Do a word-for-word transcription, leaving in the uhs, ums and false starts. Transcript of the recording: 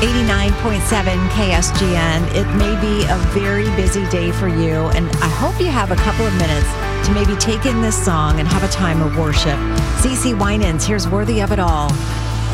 eighty-nine point seven K S G N. It may be a very busy day for you, and I hope you have a couple of minutes to maybe take in this song and have a time of worship. CeCe Winans, here's Worthy of It All.